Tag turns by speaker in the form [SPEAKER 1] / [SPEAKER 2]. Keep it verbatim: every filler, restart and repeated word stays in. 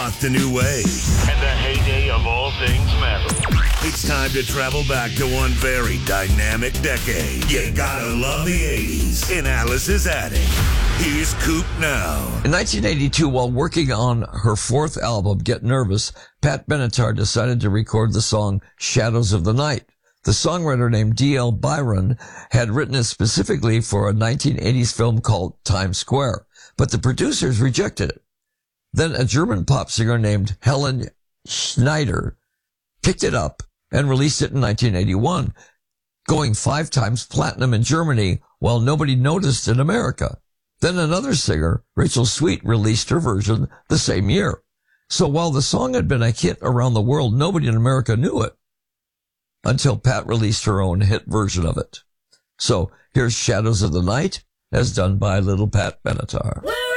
[SPEAKER 1] rocked a new way.
[SPEAKER 2] And the heyday of all things metal.
[SPEAKER 1] It's time to travel back to one very dynamic decade. You gotta love the eighties in Alice's Attic. Here's Coop now.
[SPEAKER 3] In nineteen eighty-two, while working on her fourth album, Get Nervous, Pat Benatar decided to record the song Shadows of the Night. The songwriter named D L Byron had written it specifically for a nineteen eighties film called Times Square, but the producers rejected it. Then a German pop singer named Helen Schneider picked it up and released it in nineteen eighty-one, going five times platinum in Germany while nobody noticed in America. Then another singer, Rachel Sweet, released her version the same year. So while the song had been a hit around the world, nobody in America knew it until Pat released her own hit version of it. So here's Shadows of the Night, as done by little Pat Benatar.